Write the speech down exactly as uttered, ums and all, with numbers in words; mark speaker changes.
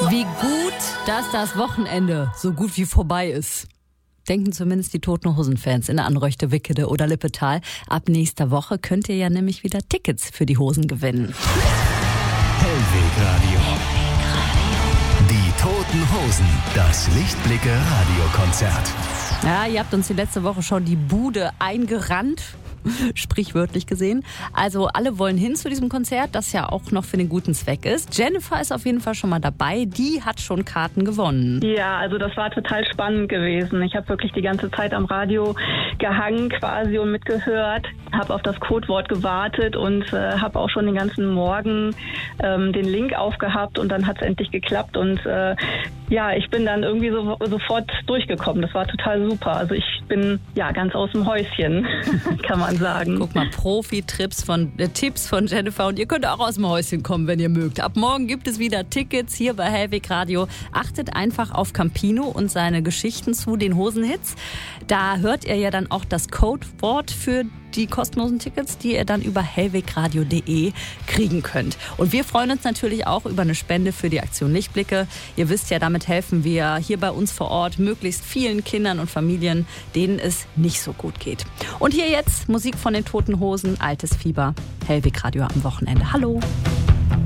Speaker 1: Wie gut, dass das Wochenende so gut wie vorbei ist. Denken zumindest die Toten Hosen-Fans in Anröchte, Wickede oder Lippetal. Ab nächster Woche könnt ihr ja nämlich wieder Tickets für die Hosen gewinnen.
Speaker 2: Hellwegradio. Die Toten Hosen, das Lichtblicke-Radiokonzert.
Speaker 1: Ja, ihr habt uns die letzte Woche schon die Bude eingerannt. Sprichwörtlich gesehen. Also alle wollen hin zu diesem Konzert, das ja auch noch für den guten Zweck ist. Jennifer ist auf jeden Fall schon mal dabei. Die hat schon Karten gewonnen.
Speaker 3: Ja, also das war total spannend gewesen. Ich habe wirklich die ganze Zeit am Radio gehangen quasi und mitgehört. Habe auf das Codewort gewartet und äh, habe auch schon den ganzen Morgen ähm, den Link aufgehabt und dann hat es endlich geklappt. Und äh, ja, ich bin dann irgendwie so, sofort durchgekommen. Das war total super. Also ich bin ja ganz aus dem Häuschen, kann man sagen.
Speaker 1: Guck mal, Profi-Tipps von, äh, Tipps von Jennifer und ihr könnt auch aus dem Häuschen kommen, wenn ihr mögt. Ab morgen gibt es wieder Tickets hier bei Hellwegradio. Achtet einfach auf Campino und seine Geschichten zu den Hosenhits. Da hört ihr ja dann auch das Codewort für die kostenlosen Tickets, die ihr dann über hellwegradio punkt de kriegen könnt. Und wir freuen uns natürlich auch über eine Spende für die Aktion Lichtblicke. Ihr wisst ja, damit helfen wir hier bei uns vor Ort möglichst vielen Kindern und Familien, denen es nicht so gut geht. Und hier jetzt Musik von den Toten Hosen, Altes Fieber, Hellwegradio am Wochenende. Hallo!